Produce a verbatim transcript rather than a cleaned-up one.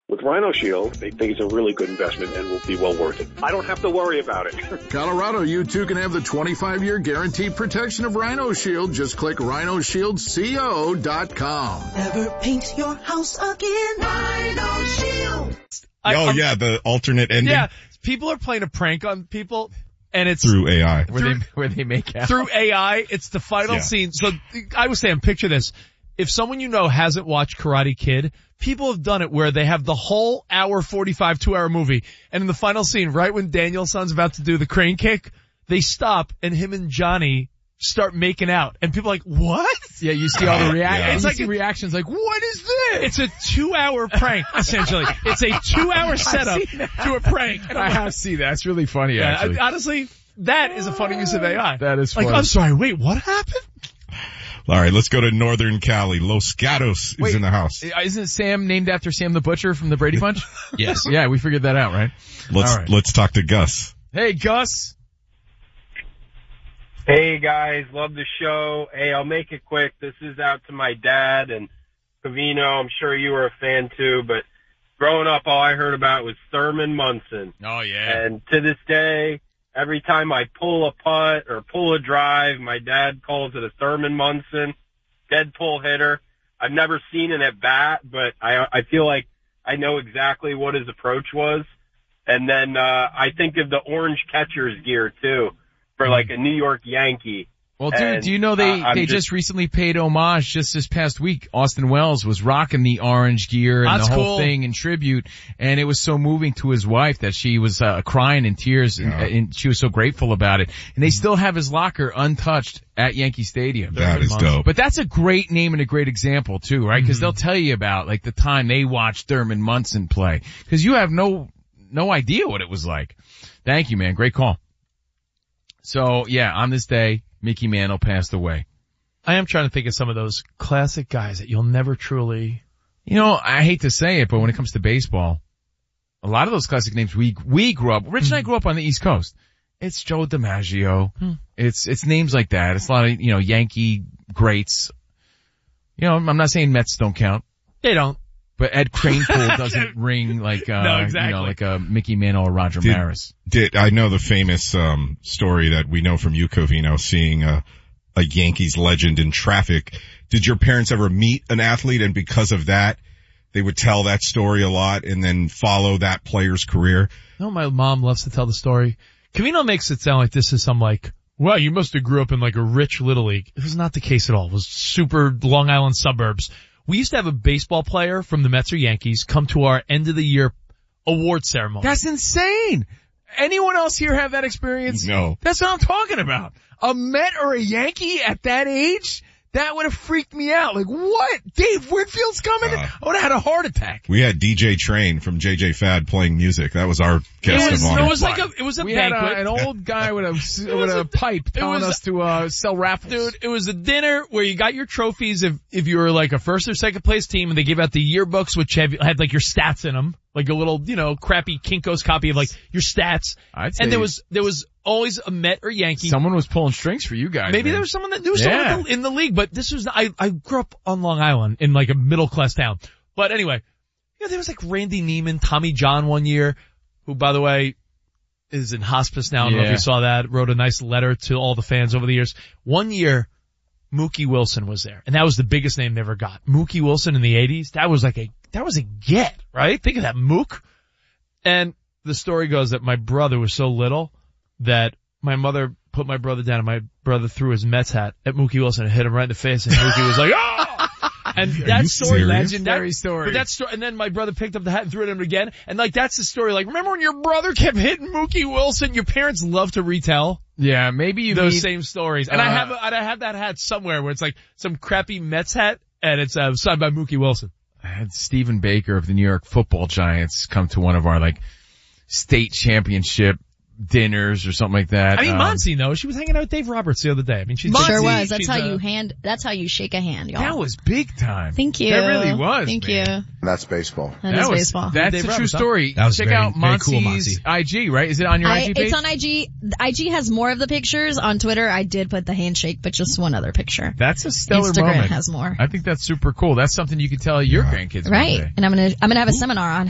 With Rhino Shield, they think it's a really good investment and will be well worth it. I don't have to worry about it. Colorado, you too can have the twenty-five year guaranteed protection of Rhino Shield. Just click rhino shield co dot com. Never paint your house again. Rhino Shield. I, oh, um, yeah, the alternate ending. Yeah, people are playing a prank on people, and it's through A I. Where through, they, where they make out. Through A I, it's the final Yeah. scene. So I was saying, picture this. If someone you know hasn't watched Karate Kid, people have done it where they have the whole hour forty-five, two hour movie, and in the final scene, right when Daniel-san's about to do the crane kick, they stop and him and Johnny start making out. And people are like, what? Yeah, you see all the reactions. Yeah. It's It's like like a- reactions like, what is this? It's a two hour prank, essentially. It's a two hour setup to a prank. And I I'm have like, seen that. It's really funny, yeah, actually. I, honestly, that is a funny use of A I. That is like, funny. I'm sorry, wait, what happened? All right, let's go to Northern Cali. Los Gatos is Wait, in the house. Isn't Sam named after Sam the Butcher from the Brady Bunch? Yes. Yeah, we figured that out, right? Let's All right. let's talk to Gus. Hey, Gus. Hey guys, love the show. Hey, I'll make it quick. This is out to my dad and Covino. I'm sure you were a fan too, but growing up, all I heard about was Thurman Munson. Oh, yeah. And to this day, every time I pull a putt or pull a drive, my dad calls it a Thurman Munson dead pull hitter. I've never seen an at bat, but I I feel like I know exactly what his approach was. And then uh I think of the orange catcher's gear too, for like a New York Yankee. Well, dude, And, do you know they, uh, they just, just recently paid homage just this past week. Austin Wells was rocking the orange gear and That's the whole cool. thing in tribute. And it was so moving to his wife that she was uh, crying in tears and, Yeah. and she was so grateful about it. And they still have his locker untouched at Yankee Stadium. That is dope. But that's a great name and a great example too, right? Cause they'll tell you about like the time they watched Thurman Munson play. Cause you have no, no idea what it was like. Thank you, man. Great call. So yeah, on this day, Mickey Mantle passed away. I am trying to think of some of those classic guys that you'll never truly... You know, I hate to say it, but when it comes to baseball, a lot of those classic names we, we grew up, Rich and I grew up on the East Coast. It's Joe DiMaggio. Hmm. It's, it's names like that. It's a lot of, you know, Yankee greats. You know, I'm not saying Mets don't count, They don't. but Ed Kranepool doesn't ring like, uh, No, you exactly. know, like a Mickey Mantle or Roger Did- Maris. Did I know the famous um story that we know from you, Covino, seeing a a Yankees legend in traffic? Did your parents ever meet an athlete and because of that they would tell that story a lot and then follow that player's career? No, my mom loves to tell the story. Covino makes it sound like this is some like, well, you must have grew up in like a rich little league. It was not the case at all. It was super Long Island suburbs. We used to have a baseball player from the Mets or Yankees come to our end of the year award ceremony. That's insane. Anyone else here have that experience? No. That's what I'm talking about. A Met or a Yankee at that age? That would have freaked me out. Like, what? Dave Whitfield's coming? Uh, I would have had a heart attack. We had D J Train from J J Fad playing music. That was our guest it was, of honor. it was like a, it was a We had banquet. a, an old guy with a, with was a a- pipe telling was us to, uh, sell raffles. Dude, it was a dinner where you got your trophies if, if you were like a first or second place team, and they gave out the yearbooks which have, had like your stats in them. Like a little, you know, crappy Kinko's copy of like your stats. I'd say And there was, there was always a Met or Yankee. someone was pulling strings for you guys. Maybe man. there was someone that knew Yeah. someone in the, in the league, but this was, I, I grew up on Long Island in like a middle class town. But anyway, yeah, there was like Randy Neiman, Tommy John one year, who by the way is in hospice now. I don't know if Yeah. you saw that, wrote a nice letter to all the fans over the years. One year, Mookie Wilson was there, and that was the biggest name they ever got. Mookie Wilson in the eighties, that was like a, that was a get, right? Think of that, Mook. And the story goes that my brother was so little that my mother put my brother down and my brother threw his Mets hat at Mookie Wilson and hit him right in the face, and Mookie was like, oh! And that you story, serious? Legendary that, story. But that story, and then my brother picked up the hat and threw it at him again, and like that's the story. Like, remember when your brother kept hitting Mookie Wilson? Your parents love to retell Yeah, maybe you those meet, same stories. And I uh, have, a, and I have that hat somewhere where it's like some crappy Mets hat, and it's uh, signed by Mookie Wilson. I had Stephen Baker of the New York Football Giants come to one of our like state championship dinners or something like that. I mean, Um, Monty, though, she was hanging out with Dave Roberts the other day. I mean, she's Sure she's- was. That's she's, how uh, you hand, that's how you shake a hand, y'all. That was big time. Thank you. That really was, Thank man. you. That's baseball. That, That is was, baseball. That's Dave a true Roberts, huh? story. That was Check very- out very cool, Monty's Monty. I G, right? Is it on your I, I G page? it's on I G. I G has more of the pictures. On Twitter, I did put the handshake, but just one other picture. That's a stellar Instagram moment. has more. I think that's super cool. That's something you could tell your grandkids about Right. today. And I'm gonna, I'm gonna have a seminar on